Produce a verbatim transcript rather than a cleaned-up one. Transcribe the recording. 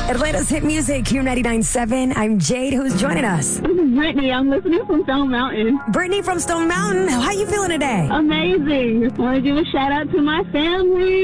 Atlanta's hit music, Q ninety-nine point seven. I'm Jade. Who's joining us? This is Brittany. I'm listening from Stone Mountain. Brittany from Stone Mountain. How you feeling today? Amazing. I want to give a shout out to my family.